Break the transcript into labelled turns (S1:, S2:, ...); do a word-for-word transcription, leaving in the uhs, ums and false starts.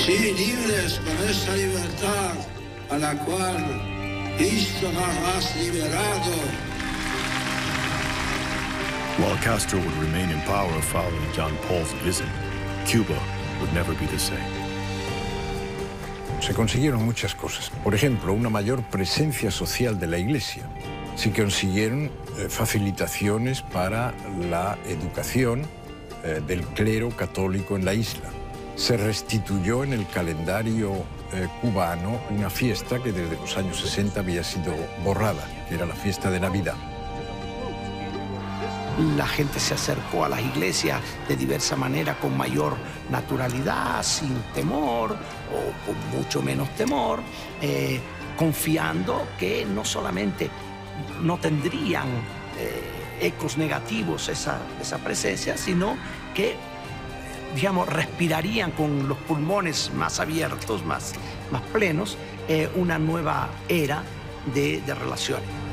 S1: Sí, libres con esa libertad a la cual Cristo nos ha liberado.
S2: While Castro would remain in power following John Paul's visit, Cuba would never be the same.
S3: Se consiguieron muchas cosas. Por ejemplo, una mayor presencia social de la Iglesia. Se consiguieron eh, facilitaciones para la educación eh, del clero católico en la isla. Se restituyó en el calendario eh, cubano una fiesta que desde los años sesenta había sido borrada, que era la fiesta de Navidad.
S4: La gente se acercó a las iglesias de diversa manera, con mayor naturalidad, sin temor o con mucho menos temor, eh, confiando que no solamente no tendrían eh, ecos negativos esa, esa presencia, sino que, digamos, respirarían con los pulmones más abiertos, más, más plenos, eh, una nueva era de, de relaciones.